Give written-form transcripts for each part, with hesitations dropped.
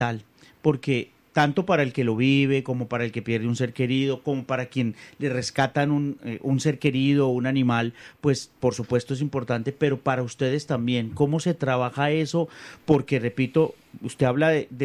tal, porque tanto para el que lo vive, como para el que pierde un ser querido, como para quien le rescatan un ser querido o un animal, pues por supuesto es importante, pero para ustedes también, ¿cómo se trabaja eso? Porque, repito, usted habla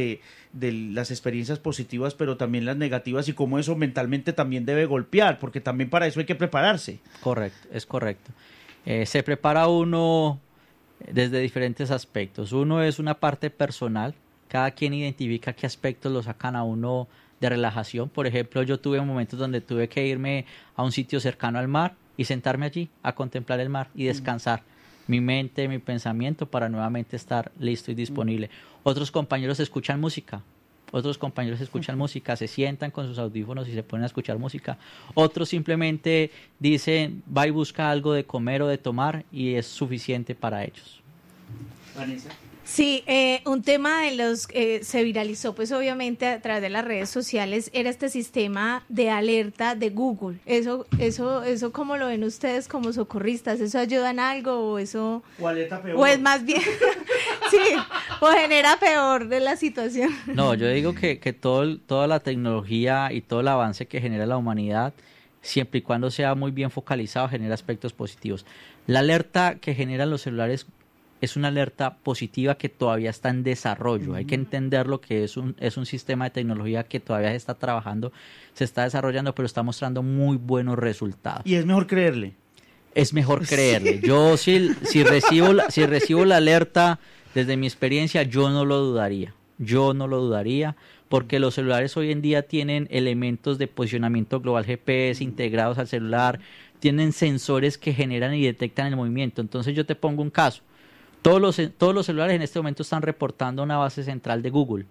de las experiencias positivas, pero también las negativas y cómo eso mentalmente también debe golpear, porque también para eso hay que prepararse. Correcto, es correcto. Se prepara uno desde diferentes aspectos. Uno es una parte personal. Cada quien identifica qué aspectos lo sacan a uno de relajación. Por ejemplo, yo tuve momentos donde tuve que irme a un sitio cercano al mar y sentarme allí a contemplar el mar y descansar mi mente, mi pensamiento para nuevamente estar listo y disponible. Otros compañeros escuchan música. Otros compañeros escuchan música, se sientan con sus audífonos y se ponen a escuchar música. Otros simplemente dicen, va y busca algo de comer o de tomar y es suficiente para ellos. Vanessa. Sí, un tema de los se viralizó pues obviamente a través de las redes sociales era este sistema de alerta de Google. Eso ¿cómo lo ven ustedes como socorristas? ¿Eso ayuda en algo o eso? ¿O alerta peor? O es más bien, sí, o genera peor de la situación. No, yo digo que toda la tecnología y todo el avance que genera la humanidad, siempre y cuando sea muy bien focalizado, genera aspectos positivos. La alerta que generan los celulares es una alerta positiva que todavía está en desarrollo. Hay que entender lo que es un sistema de tecnología que todavía se está trabajando, se está desarrollando, pero está mostrando muy buenos resultados. Y es mejor creerle. Es mejor creerle. Sí. Yo si recibo la alerta, desde mi experiencia, yo no lo dudaría. Yo no lo dudaría, porque los celulares hoy en día tienen elementos de posicionamiento global GPS integrados al celular, tienen sensores que generan y detectan el movimiento. Entonces yo te pongo un caso. Todos los celulares en este momento están reportando una base central de Google.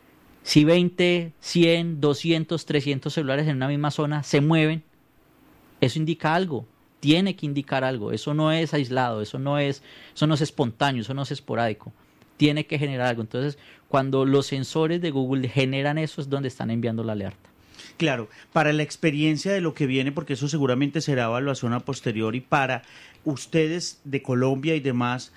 Si 20, 100, 200, 300 celulares en una misma zona se mueven, eso indica algo. Tiene que indicar algo. Eso no es aislado, eso no es espontáneo, eso no es esporádico. Tiene que generar algo. Entonces, cuando los sensores de Google generan eso, es donde están enviando la alerta. Claro, para la experiencia de lo que viene, porque eso seguramente será evaluación a posteriori, para ustedes de Colombia y demás,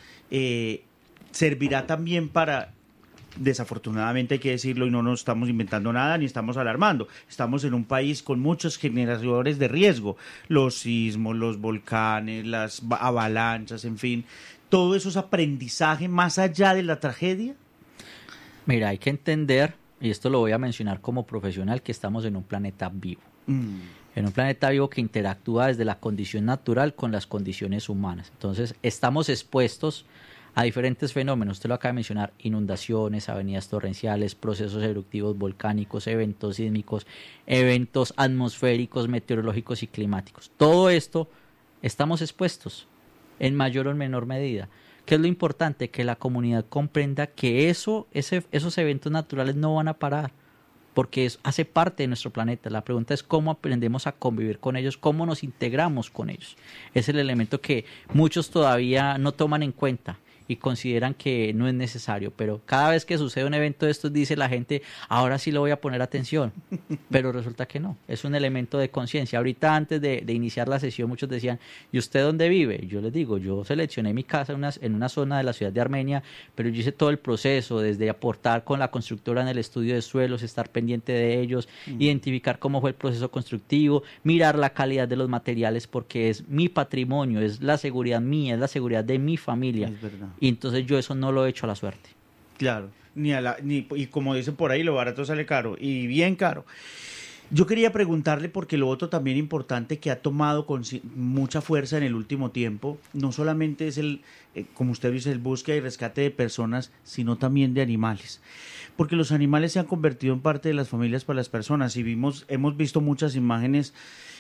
servirá también para, desafortunadamente hay que decirlo, y no nos estamos inventando nada ni estamos alarmando, estamos en un país con muchos generadores de riesgo, los sismos, los volcanes, las avalanchas, en fin, todo eso es aprendizaje más allá de la tragedia. Mira, hay que entender, y esto lo voy a mencionar como profesional, que estamos en un planeta vivo. En un planeta vivo que interactúa desde la condición natural con las condiciones humanas. Entonces, estamos expuestos a diferentes fenómenos. Usted lo acaba de mencionar: inundaciones, avenidas torrenciales, procesos eruptivos volcánicos, eventos sísmicos, eventos atmosféricos, meteorológicos y climáticos. Todo esto estamos expuestos en mayor o menor medida. ¿Qué es lo importante? Que la comunidad comprenda que esos eventos naturales no van a parar, porque hace parte de nuestro planeta. La pregunta es cómo aprendemos a convivir con ellos, cómo nos integramos con ellos. Es el elemento que muchos todavía no toman en cuenta y consideran que no es necesario, pero cada vez que sucede un evento de estos dice la gente, ahora sí le voy a poner atención, pero resulta que no, es un elemento de conciencia. Ahorita antes de iniciar la sesión muchos decían, ¿y usted dónde vive? Yo les digo, yo seleccioné mi casa en una zona de la ciudad de Armenia, pero yo hice todo el proceso, desde aportar con la constructora en el estudio de suelos, estar pendiente de ellos, identificar cómo fue el proceso constructivo, mirar la calidad de los materiales, porque es mi patrimonio, es la seguridad mía, es la seguridad de mi familia. Es verdad. Y entonces yo eso no lo he hecho a la suerte. Claro, y como dicen por ahí, lo barato sale caro, y bien caro. Yo quería preguntarle, porque lo otro también importante que ha tomado con mucha fuerza en el último tiempo, no solamente es como usted dice, el búsqueda y rescate de personas, sino también de animales. Porque los animales se han convertido en parte de las familias para las personas, y hemos visto muchas imágenes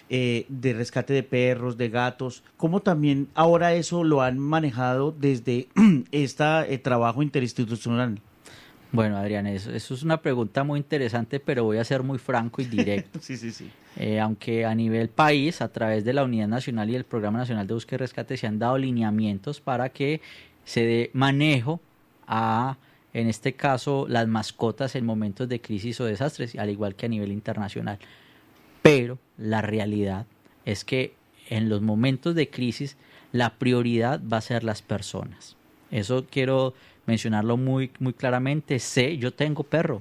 de rescate de perros, de gatos. ¿Cómo también ahora eso lo han manejado desde este trabajo interinstitucional? Bueno, Adrián, eso es una pregunta muy interesante, pero voy a ser muy franco y directo. Sí. Aunque a nivel país, a través de la Unidad Nacional y el Programa Nacional de Búsqueda y Rescate, se han dado lineamientos para que se dé manejo en este caso, las mascotas en momentos de crisis o desastres, al igual que a nivel internacional. Pero la realidad es que en los momentos de crisis la prioridad va a ser las personas. Eso quiero mencionarlo muy, muy claramente. Yo tengo perro,